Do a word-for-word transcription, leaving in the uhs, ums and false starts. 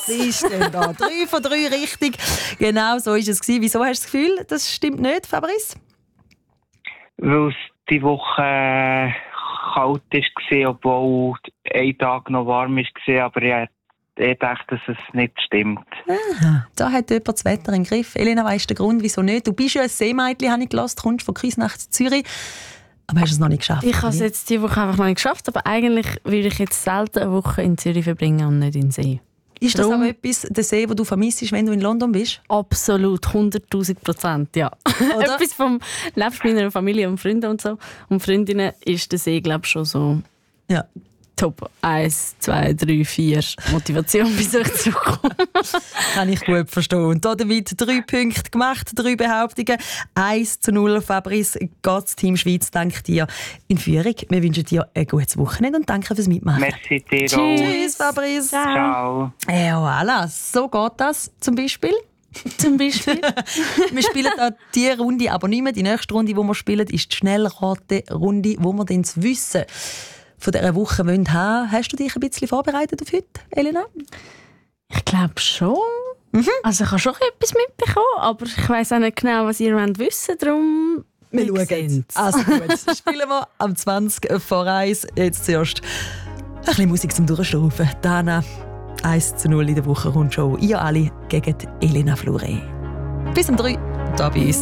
Was ist denn da? Drei von drei richtig. Genau so war es. Wieso hast du das Gefühl, das stimmt nicht, Fabrice? Weil es die Woche äh, kalt war, obwohl ein Tag noch warm war, aber ich, ich dachte, dass es nicht stimmt. Aha, da hat jemand das Wetter im Griff. Elena, weiss den Grund, wieso nicht? Du bist ja ein Seemädchen, habe ich gehört, kommst von Küsnacht zu Zürich. Aber hast du es noch nicht geschafft? Ich habe es jetzt diese Woche einfach noch nicht geschafft, aber eigentlich würde ich jetzt selten eine Woche in Zürich verbringen und nicht in den See. Ist das Darum, auch etwas, der See, den du vermisst, wenn du in London bist? Absolut, hunderttausend Prozent, ja. Etwas vom, nebst meiner Familie und Freunden und so und Freundinnen ist der See, glaube ich, schon so ja. Top eins, zwei, drei, vier Motivation, bis ich zurückkomme. Kann ich gut verstehen. Und damit drei Punkte gemacht, drei Behauptungen. eins zu null, Fabrice, Gott, Team Schweiz, danke dir in Führung. Wir wünschen dir ein gutes Wochenende und danke fürs Mitmachen. Merci dir auch. Tschüss, Fabrice. Ciao. Ja, voilà. So geht das zum Beispiel. Zum Beispiel. Wir spielen auch diese Runde, aber nicht mehr. Die nächste Runde, die wir spielen, ist die Schnellrate-Runde, wo wir dann das Wissen von dieser Woche haben wollen. Hast du dich ein bisschen vorbereitet auf heute, Elena? Ich glaube schon. Mhm. Also ich habe schon etwas mitbekommen, aber ich weiss auch nicht genau, was ihr wissen wollt. Darum wir schauen es. Also gut, spielen wir am zwanzig vor eins. Jetzt zuerst ein bisschen Musik zum Durchschnaufen. Dana, eins zu null in der Woche Rundshow. Ihr alle gegen Elena Flure. Bis um drei, da bei uns.